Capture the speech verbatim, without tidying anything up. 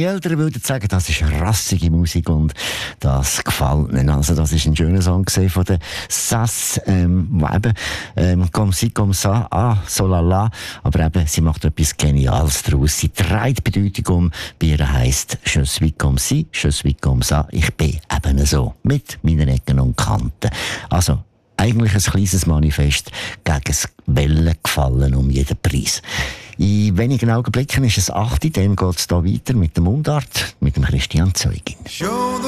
Älteren würden sagen, das ist rassige Musik und das gefällt ihnen. Also das ist ein schöner Song von der Sass, ähm, wo eben ähm, «Comme si, comme ça», «Ah, so la la», aber eben, sie macht etwas Geniales daraus. Sie dreht die Bedeutung um, bei ihr heisst «Je suis comme si, je suis comme ça», ich bin eben so, mit meinen Ecken und Kanten. Also, eigentlich ein kleines Manifest gegen das Wellengefallen um jeden Preis. In wenigen Augenblicken ist es acht, dann geht es hier weiter mit der Mundart, mit dem Christian Zeugin.